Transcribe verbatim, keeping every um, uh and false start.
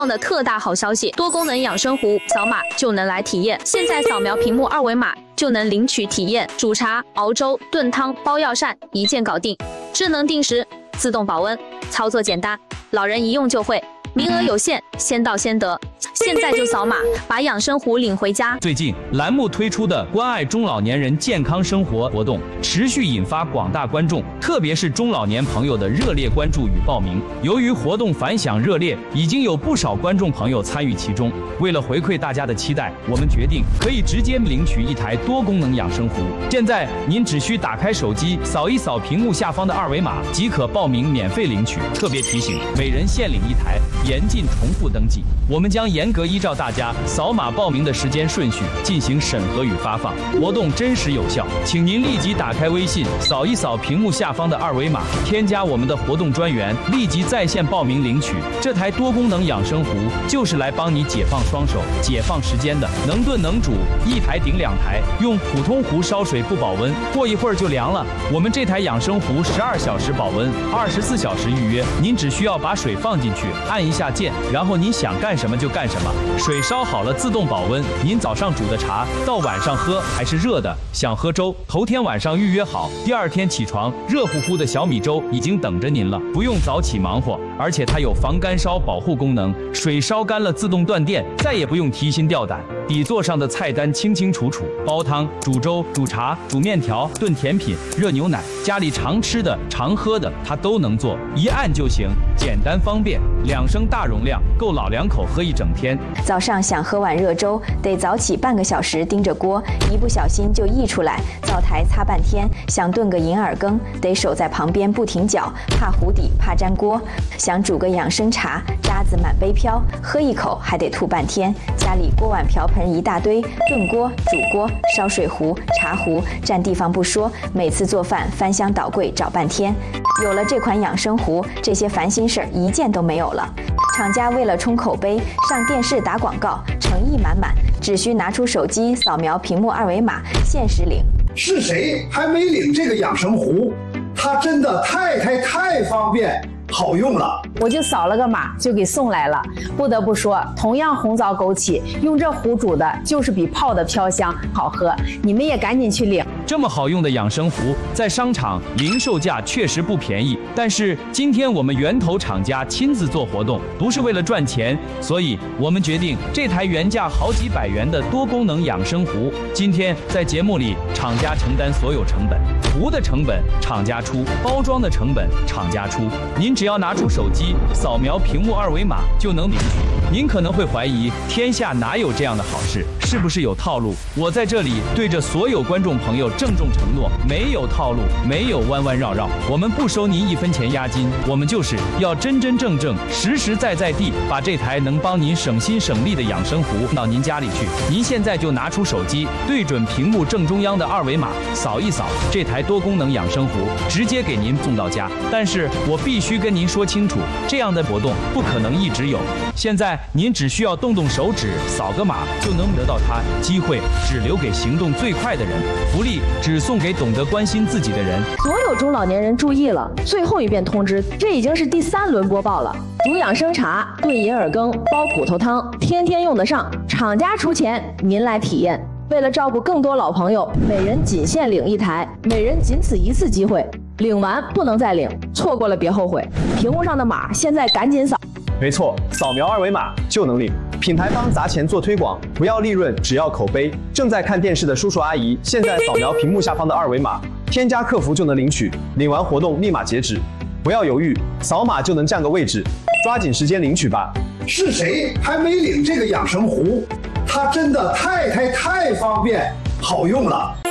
的特大好消息，多功能养生壶，扫码就能来体验。现在扫描屏幕二维码就能领取体验，煮茶、熬粥、炖汤、包药膳，一键搞定。智能定时，自动保温，操作简单，老人一用就会。名额有限，先到先得。现在就扫码，把养生壶领回家。 最近栏目推出的关爱中老年人健康生活活动，持续引发广大观众，特别是中老年朋友的热烈关注与报名。由于活动反响热烈，已经有不少观众朋友参与其中。为了回馈大家的期待，我们决定可以直接领取一台多功能养生壶。现在您只需打开手机，扫一扫屏幕下方的二维码，即可报名免费领取。特别提醒，每人限领一台，严禁重复登记。我们将严格依照大家扫码报名的时间顺序进行审核与发放，活动真实有效，请您立即打开微信，扫一扫屏幕下方的二维码，添加我们的活动专员，立即在线报名领取。这台多功能养生壶就是来帮你解放双手、解放时间的，能炖能煮，一台顶两台，用普通壶烧水不保温，过一会儿就凉了。我们这台养生壶十二小时保温，二十四小时预约，您只需要把水放进去，按一下键，然后您想干什么就干什么。水烧好了自动保温，您早上煮的茶到晚上喝还是热的，想喝粥，头天晚上预约好，第二天起床热乎乎的小米粥已经等着您了，不用早起忙活，而且它有防干烧保护功能，水烧干了自动断电，再也不用提心吊胆。底座上的菜单清清楚楚，煲汤、煮粥、煮茶、煮面条、炖甜品、热牛奶，家里常吃的、常喝的，它都能做，一按就行，简单方便，两升大容量，够老两口喝一整天。 早上想喝碗热粥，得早起半个小时盯着锅，一不小心就溢出来，灶台擦半天；想炖个银耳羹，得守在旁边不停搅，怕糊底，怕粘锅；想煮个养生茶，渣子满杯飘，喝一口还得吐半天。家里锅碗瓢盆一大堆，炖锅、煮锅、烧水壶、茶壶，占地方不说，每次做饭翻箱倒柜找半天。有了这款养生壶，这些烦心事儿一件都没有了。厂家为了冲口碑，上电视打广告，诚意满满，只需拿出手机扫描屏幕二维码，限时领。 是谁还没领这个养生壶？它真的太太太方便好用了， 我就扫了个码就给送来了。不得不说，同样红枣枸杞，用这壶煮的就是比泡的飘香好喝。你们也赶紧去领。 这么好用的养生壶，在商场零售价确实不便宜，但是今天我们源头厂家亲自做活动，不是为了赚钱，所以我们决定这台原价好几百元的多功能养生壶，今天在节目里厂家承担所有成本，壶的成本厂家出，包装的成本厂家出，您只要拿出手机扫描屏幕二维码就能领取。您可能会怀疑，天下哪有这样的好事？是不是有套路？我在这里对着所有观众朋友郑重承诺，没有套路，没有弯弯绕绕，我们不收您一分钱押金，我们就是要真真正正、实实在在地把这台能帮您省心省力的养生壶到您家里去。您现在就拿出手机，对准屏幕正中央的二维码，扫一扫，这台多功能养生壶直接给您送到家。但是我必须跟您说清楚，这样的活动不可能一直有。现在您只需要动动手指，扫个码就能得到它，机会只留给行动最快的人，福利只送给懂得关心自己的人。 所有中老年人注意了，最后一遍通知，这已经是第三轮播报了。煮养生茶、炖银耳羹、煲骨头汤，天天用得上，厂家出钱，您来体验。为了照顾更多老朋友，每人仅限领一台，每人仅此一次机会，领完不能再领，错过了别后悔。屏幕上的码现在赶紧扫。 没错，扫描二维码就能领。品牌方砸钱做推广，不要利润，只要口碑。正在看电视的叔叔阿姨，现在扫描屏幕下方的二维码，添加客服就能领取。领完活动立马截止，不要犹豫，扫码就能占个位置，抓紧时间领取吧。 是谁还没领这个养生壶？它真的太太太方便好用了。